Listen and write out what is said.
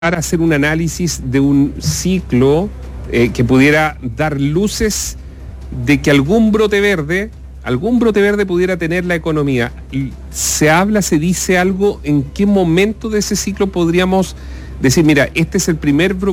para hacer un análisis de un ciclo que pudiera dar luces de que algún brote verde pudiera tener la economía. Se dice algo en qué momento de ese ciclo podríamos decir, mira, este es el primer